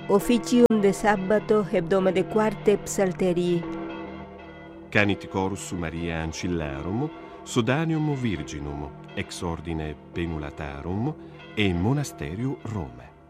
Officium de Sabbato hebdomade quarte psalterii. Canit chorus Mariae ancillarum, Sodanium Virginum, ex ordine Penulatarum, e Monasterium Rome.